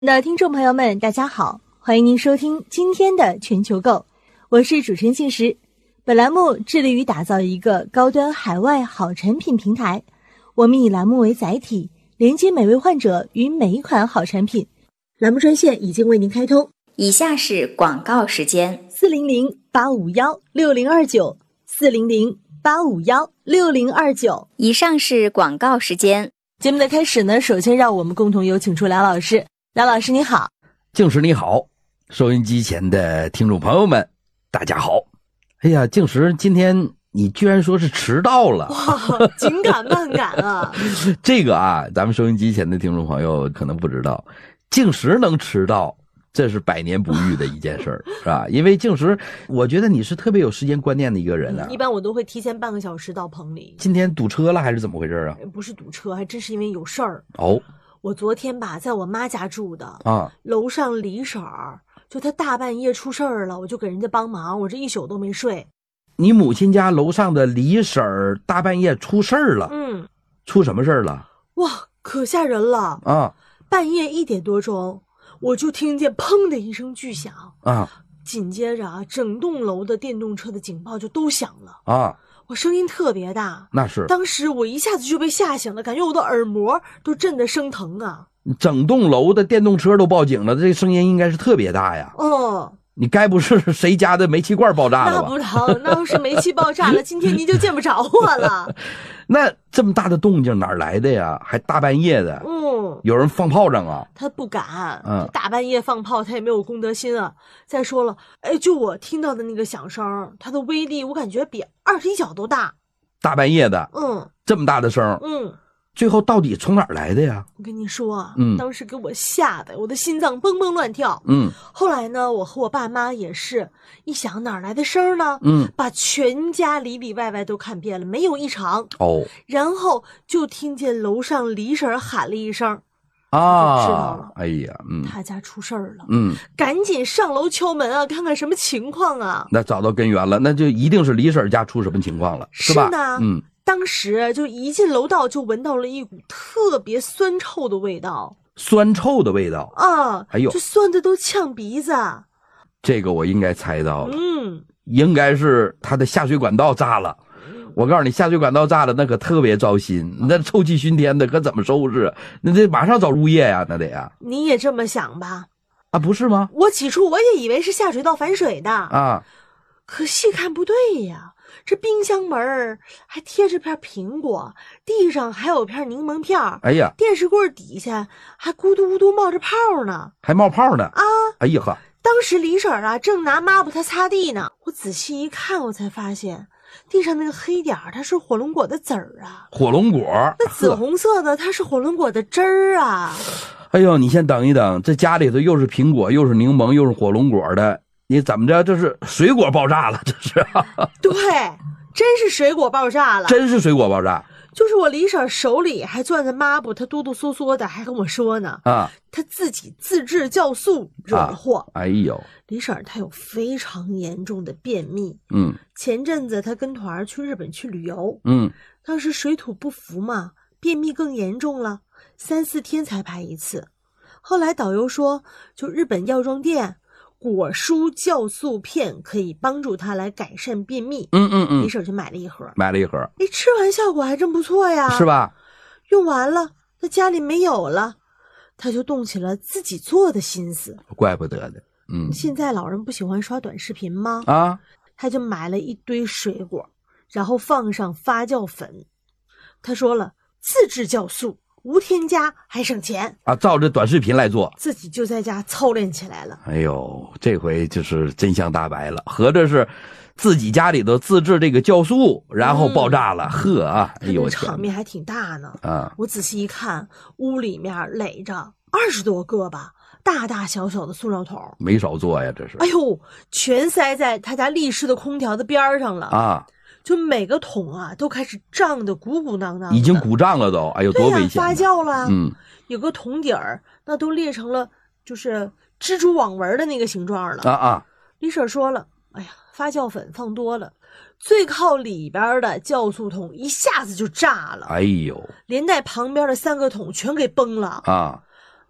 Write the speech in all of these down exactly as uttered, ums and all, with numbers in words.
的听众朋友们，大家好，欢迎您收听今天的全球购，我是主持人信实。本栏目致力于打造一个高端海外好产品平台，我们以栏目为载体，连接每位患者与每一款好产品。栏目专线已经为您开通， 以下是广告时间： 四零零八五幺六零二九，四零零八五幺六零二九。 以上是广告时间。 节目的开始呢，首先让我们共同有请出梁老师。梁老师你好。 静时你好，收音机前的听众朋友们大家好。哎呀，静时今天你居然说是迟到了， 哇，紧赶慢赶啊。 这个啊，咱们收音机前的听众朋友可能不知道，静时能迟到这是百年不遇的一件事儿，是吧？因为静时我觉得你是特别有时间观念的一个人啊、 嗯、一般我都会提前半个小时到棚里。 今天堵车了还是怎么回事啊？ 不是堵车，还真是因为有事儿。 哦， 我昨天吧在我妈家住的啊， 楼上李婶儿就她大半夜出事儿了，我就给人家帮忙，我这一宿都没睡。 你母亲家楼上的李婶儿大半夜出事儿了？ 嗯， 出什么事儿了？ 哇，可吓人了啊！ 半夜一点多钟，我就听见砰的一声巨响啊， 紧接着啊，整栋楼的电动车的警报就都响了啊。 我声音特别大， 那是当时我一下子就被吓醒了，感觉我的耳膜都震得生疼啊！ 整栋楼的电动车都报警了，这声音应该是特别大呀。 哦， 你该不是谁家的煤气罐爆炸了吧？ 那不疼，那要是煤气爆炸了，今天您就见不着我了。 那这么大的动静哪儿来的呀？还大半夜的。 嗯， 有人放炮仗啊？ 他不敢， 嗯， 大半夜放炮，他也没有公德心啊。再说了，哎，就我听到的那个响声，它的威力我感觉比二踢脚都大。 大半夜的， 嗯， 这么大的声， 嗯， 最后到底从哪儿来的呀？ 我跟你说啊， 嗯， 当时给我吓得我的心脏蹦蹦乱跳。 嗯， 后来呢，我和我爸妈也是一想哪儿来的声呢？ 嗯， 把全家里里外外都看遍了，没有异常。 哦， 然后就听见楼上李婶喊了一声。 啊， 知道了， 哎呀，嗯， 他家出事儿了， 嗯， 赶紧上楼敲门啊，看看什么情况啊。 那找到根源了，那就一定是李婶家出什么情况了，是吧？ 是呢， 嗯， 当时就一进楼道就闻到了一股特别酸臭的味道， 酸臭的味道啊， 哎呦， 就酸的都呛鼻子。 这个我应该猜到了， 嗯， 应该是他的下水管道炸了。我告诉你，下水管道炸了，那可特别糟心，那臭气熏天的，可怎么收拾？那得马上找物业呀，那得呀。 你也这么想吧？ 啊，不是吗？ 我起初我也以为是下水道反水的啊， 可细看不对呀，这冰箱门还贴着片苹果，地上还有片柠檬片， 哎呀， 电视柜底下还咕嘟咕嘟冒着泡呢， 还冒泡呢啊！ 哎呀呵， 当时李婶啊正拿抹布它擦地呢，我仔细一看，我才发现。地上那个黑点儿，它是火龙果的籽儿啊！ 火龙果， 那紫红色的，它是火龙果的汁儿啊！ 哎呦，你先等一等，这家里头又是苹果，又是柠檬，又是火龙果的，你怎么着？这是水果爆炸了？这是？ 对，真是水果爆炸了！ 真是水果爆炸！ 就是我李婶手里还攥着抹布，她哆哆嗦嗦的，还跟我说呢啊， 她自己自制酵素惹的祸、啊。 哎呦， 李婶她有非常严重的便秘， 嗯， 前阵子她跟团去日本去旅游， 嗯， 当时水土不服嘛，便秘更严重了，三四天才排一次。后来导游说，就日本药妆店。果蔬酵素片可以帮助他来改善便秘。 嗯嗯嗯， 李婶就买了一盒， 买了一盒， 哎，吃完效果还真不错呀， 是吧？ 用完了，他家里没有了，他就动起了自己做的心思。 怪不得的，嗯。 现在老人不喜欢刷短视频吗？ 啊， 他就买了一堆水果，然后放上发酵粉。他说了，自制酵素。无添加还省钱啊！照着短视频来做， 自己就在家操练起来了。 哎呦，这回就是真相大白了，合着是自己家里头自制这个酵素，然后爆炸了，呵、嗯、啊！哎呦， 场面还挺大呢。 啊， 我仔细一看，屋里面垒着二十多个吧，大大小小的塑料桶， 没少做呀，这是。 哎呦，全塞在他家立式的空调的边上了啊。 就每个桶啊都开始胀得鼓鼓囊囊的， 已经鼓胀了都，哎呦，多危险！ 发酵了， 嗯， 有个桶底儿那都裂成了就是蜘蛛网纹的那个形状了啊啊！ 李婶说了，哎呀，发酵粉放多了，最靠里边的酵素桶一下子就炸了， 哎呦， 连带旁边的三个桶全给崩了啊！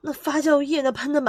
那发酵液那喷的